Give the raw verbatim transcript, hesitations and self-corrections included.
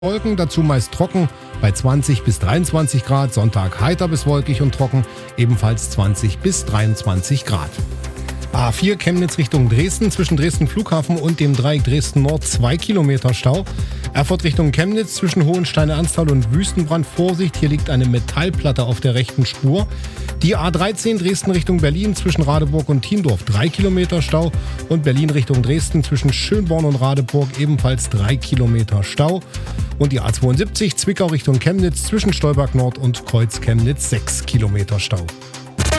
Wolken, dazu meist trocken bei zwanzig bis dreiundzwanzig Grad. Sonntag heiter bis wolkig und trocken, ebenfalls zwanzig bis dreiundzwanzig Grad. A vier Chemnitz Richtung Dresden, zwischen Dresden Flughafen und dem Dreieck Dresden Nord zwei Kilometer Stau. Erfurt Richtung Chemnitz, zwischen Hohensteine-Anstal und Wüstenbrand Vorsicht, hier liegt eine Metallplatte auf der rechten Spur. Die A dreizehn Dresden Richtung Berlin, zwischen Radeburg und Thiendorf drei Kilometer Stau. Und Berlin Richtung Dresden, zwischen Schönborn und Radeburg ebenfalls drei Kilometer Stau. Und die A zweiundsiebzig Zwickau Richtung Chemnitz, zwischen Stolberg Nord und Kreuz Chemnitz sechs Kilometer Stau.